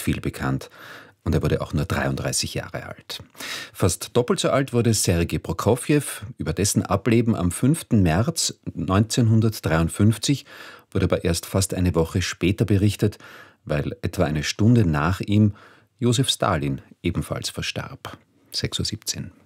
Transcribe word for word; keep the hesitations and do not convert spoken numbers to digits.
viel bekannt. Und er wurde auch nur dreiunddreißig Jahre alt. Fast doppelt so alt wurde Sergei Prokofjew. Über dessen Ableben am fünften März neunzehnhundertdreiundfünfzig wurde aber erst fast eine Woche später berichtet, weil etwa eine Stunde nach ihm Josef Stalin ebenfalls verstarb. sechs Uhr siebzehn.